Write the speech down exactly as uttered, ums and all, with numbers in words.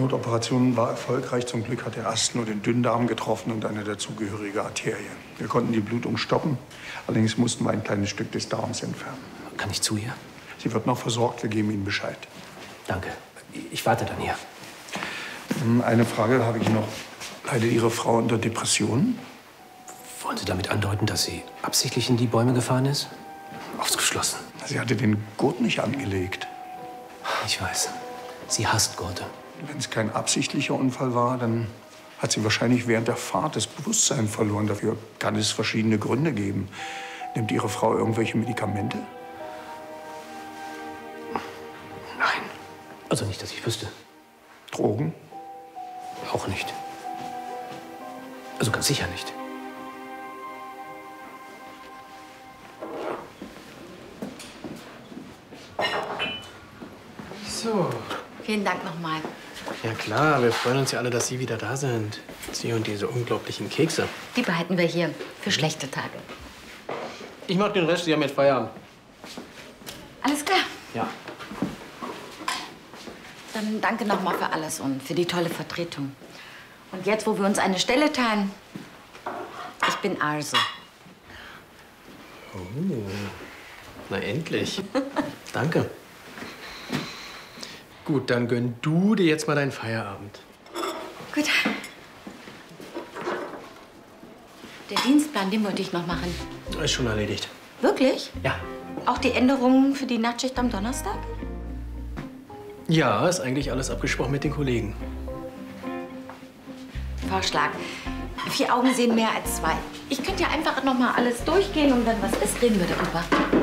Notoperation war erfolgreich. Zum Glück hat der Ast nur den Dünndarm getroffen und eine dazugehörige Arterie. Wir konnten die Blutung stoppen. Allerdings mussten wir ein kleines Stück des Darms entfernen. Kann ich zu ihr? Sie wird noch versorgt. Wir geben Ihnen Bescheid. Danke. Ich warte dann hier. Eine Frage habe ich noch. Leidet Ihre Frau unter Depressionen? Wollen Sie damit andeuten, dass sie absichtlich in die Bäume gefahren ist? Ausgeschlossen. Sie hatte den Gurt nicht angelegt. Ich weiß. Sie hasst Gurte. Wenn es kein absichtlicher Unfall war, dann hat sie wahrscheinlich während der Fahrt das Bewusstsein verloren. Dafür kann es verschiedene Gründe geben. Nimmt Ihre Frau irgendwelche Medikamente? Nein. Also nicht, dass ich wüsste. Drogen? Auch nicht. Also ganz sicher nicht. So. Vielen Dank nochmal. Ja klar, wir freuen uns ja alle, dass Sie wieder da sind. Sie und diese unglaublichen Kekse. Die behalten wir hier für schlechte Tage. Ich mach den Rest, Sie haben jetzt Feierabend. Alles klar. Ja. Dann danke nochmal für alles und für die tolle Vertretung. Und jetzt, wo wir uns eine Stelle teilen, ich bin Arso. Oh, na endlich. Danke. Gut, dann gönn du dir jetzt mal deinen Feierabend. Gut. Der Dienstplan, den wollte ich noch machen. Ist schon erledigt. Wirklich? Ja. Auch die Änderungen für die Nachtschicht am Donnerstag? Ja, ist eigentlich alles abgesprochen mit den Kollegen. Vorschlag. Vier Augen sehen mehr als zwei. Ich könnte ja einfach noch mal alles durchgehen und wenn was ist, reden wir darüber.